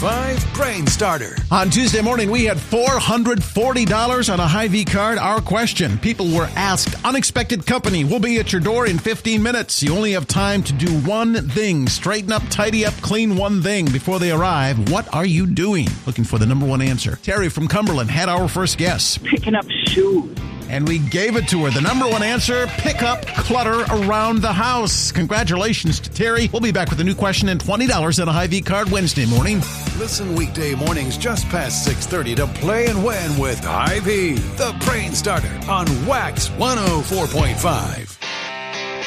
104.5 Brain Starter. On Tuesday morning, we had $440 on a Hy-Vee card. Our question, people were asked, unexpected company will be at your door in 15 minutes. You only have time to do one thing. Straighten up, tidy up, clean one thing before they arrive. What are you doing? Looking for the number one answer. Terry from Cumberland had our first guess. Picking up shoes. And we gave it to her. The number one answer, pick up clutter around the house. Congratulations to Terry. We'll be back with a new question and $20 on a Hy-Vee card Wednesday morning. Listen weekday mornings just past 6:30 to Play and Win with Hy-Vee, the Brain Starter on Wax 104.5.